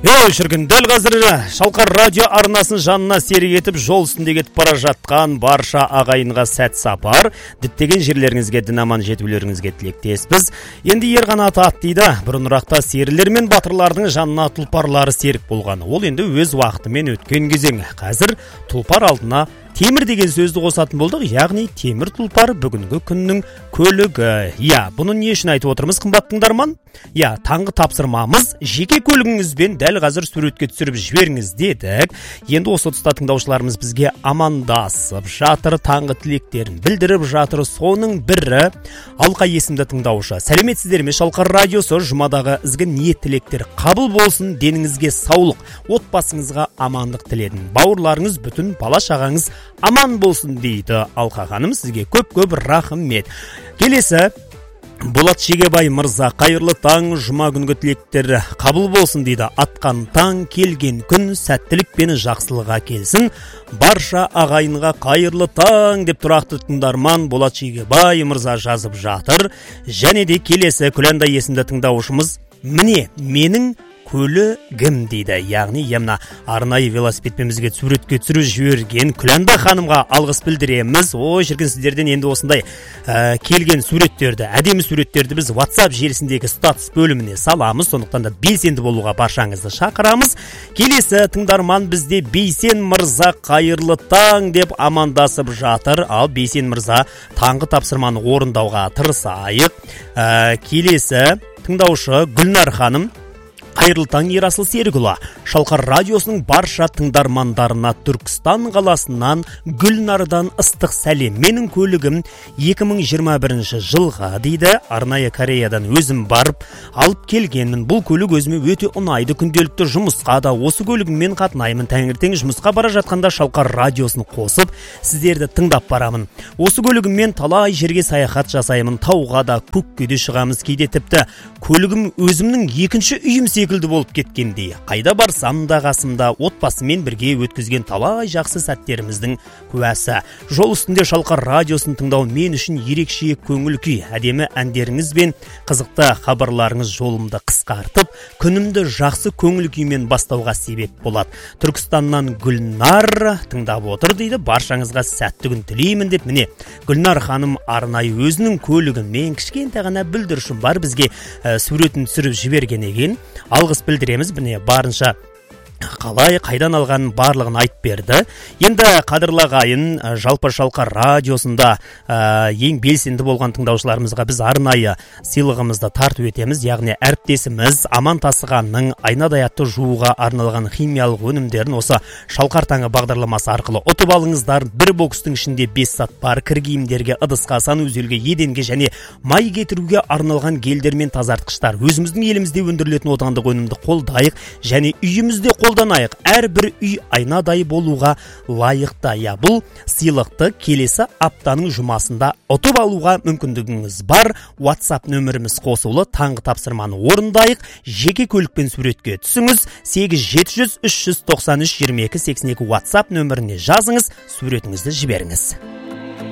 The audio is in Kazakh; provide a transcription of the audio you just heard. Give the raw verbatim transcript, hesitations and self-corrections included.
Ей шіркін, дәл қазір Шалқар радио арнасын жанына серік етіп жол үстінде кетіп бара жатқан барша ағайынға сәт сапар, діттеген жерлеріңізге дін аман жетулеріңізге тілектеспіз. Енді ер қанаты ат дейді, бұрынырақта серілер мен батырлардың жанына тұлпарлары серік болған. Ол енді өз уақытымен өткен кезең. Қазір тұлпар алдына темір деген сөзді қосатын болдық, яғни темір тұлпар бүгінгі күннің көлігі. Я, бұны не үшін айтып отырмыз, қымбат тыңдарман? Я, таңғы тапсырмамыз жеке көлігіңізбен дәл қазір суретке түсіріп жіберіңіз дедік. Енді осы тұста тыңдаушыларымыз бізге амандасып жатыр, таңғы тілектерін білдіріп жатыр. Соның бірі Алқа есімді тыңдаушы. Сәлеметсіздер ме? Шалқар радиосы жұмадағы ізгі ниет тілектер қабыл болсын, деніңізге саулық, отбасыңызға амандық тіледім. Бауырларыңыз бүтін, бала шағаңыз аман болсын дейді Алқа ханым. Сізге көп-көп рахмет. Келесі Болат Шегебай мырза, қайырлы таң, жұма күнгі тілектер қабыл болсын дейді. Атқан таң, келген күн сәттілік пен жақсылыға келсін. Барша ағайынға қайырлы таң деп тұрақты тыңдарман Болат Шегебай мырза жазып жатыр. Және де келесі Күләнда есімді тыңдаушымыз, міне менің көлігім дейді. Яғни емна арнайы велосипедпен бізге суретке түсіріп жіберген Күләнда ханымға алғыс білдіреміз. Ой, шіркін, сіздерден енді осындай ә, келген суреттерді, әдемі суреттерді біз WhatsApp желісіндегі статус бөліміне саламыз. Сондықтан да белсенді болуға баршаңызды шақырамыз. Келесі тыңдарман бізде Бейсен мырза қайырлы таң деп амандасып жатыр. Ал Бейсен мырза таңғы тапсырманы орындауға тырысайық. Ә, келесі тыңдаушы Гүлнар ханым, қайырлы таң Ерасыл Серікұлы. Шалқар радиосының барша тыңдармандарына Түркістан қаласынан Гүлнардан ыстық сәлем. Менің көлігім екі мың жиырма бірінші жылға дейді. Арнайы Кореядан өзім барып алып келгенмін. Бұл көлік өзіме өте ұнайды. Күнделікті жұмысқа да осы көлігіммен қатынаймын. Таңертең жұмысқа бара жатқанда Шалқар радиосын қосып, сіздерді тыңдап барамын. Осы көлігіммен талай жерге саяхат жасаймын. Тауға да, көкке де шығамыз. Кейде тіпті көлігім өзімнің екінші үйім секілді болып кеткендей. Қайда барсам да қасымда отбасымен бірге өткізген талай жақсы сәттеріміздің куәсі. Жол үстінде Шалқар радиосын тыңдау мен үшін ерекше көңіл күй. Әдемі әндеріңіз бен қызықты хабарларыңыз жолымды қысқартып, күнімді жақсы көңіл күймен бастауға себеп болады. Түркістаннан Гүлнар тыңдап отыр дейді. Баршаңызға сәтті күн тілеймін деп, міне Гүлнар ханым арнайы өзінің көлігімен кішкентай ғана бүлдіршін бар бізге ә, суретін түсіріп жіберген екен. Алғыс білдіреміз, міне барынша қалай қайдан алғанын барлығын айтып берді. Енді қадірлі ағайын, жалпы Шалқар радиосында ә, ең белсенді болған тыңдаушыларымызға біз арнайы сыйлығымызды тарту етеміз. Яғни әріптесіміз Аман Тасығанның айнадай атты жууға арналған химиялық өнімдерін осы Шалқар таңы бағдарламасы арқылы ұтып алыңыздар. Бір бокстың ішінде бес сат бар. Кір киімдерге, ыдысқа, санузелге, еденге және май кетіруге арналған гелдер мен тазартқыштар. Өзіміздің елімізде өндірілетін отандық өнімді қолдайық және үйімізде қол қолданайық. Әрбір үй айнадай болуға лайықты. Я, бұл сыйлықты келесі аптаның жұмасында ұтып алуға мүмкіндігіңіз бар. WhatsApp нөміріміз қосулы. Таңғы тапсырманы орындайық. Жеке көлікпен суретке түсіңіз. сегіз жеті жүз үш жүз тоқсан үш жиырма екі сексен екі WhatsApp нөміріне жазыңыз. Суретіңізді жіберіңіз.